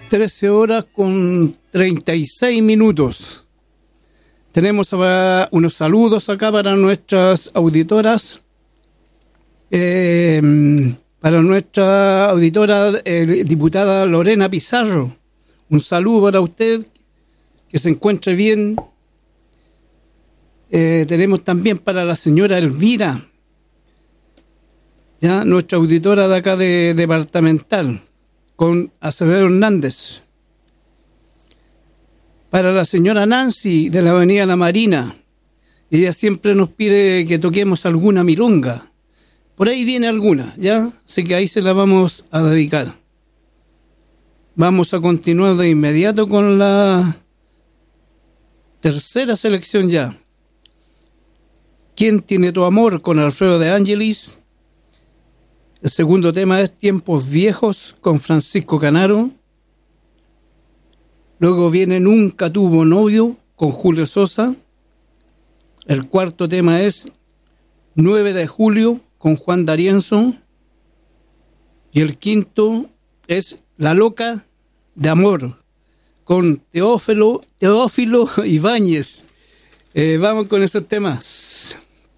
13:36. Tenemos unos saludos acá para nuestras auditoras. Para nuestra auditora, diputada Lorena Pizarro. Un saludo para usted, que se encuentre bien. Tenemos también para la señora Elvira, ya nuestra auditora de acá de departamental, con Acevedo Hernández. Para la señora Nancy de la Avenida La Marina, ella siempre nos pide que toquemos alguna milonga. Por ahí viene alguna, ¿ya? Así que ahí se la vamos a dedicar. Vamos a continuar de inmediato con la tercera selección ya. ¿Quién tiene tu amor? Con Alfredo de Ángelis. El segundo tema es Tiempos Viejos con Francisco Canaro. Luego viene Nunca Tuvo Novio con Julio Sosa. El cuarto tema es 9 de julio con Juan D'Arienzo. Y el quinto es La Loca de Amor con Teófilo Ibáñez. Vamos con esos temas.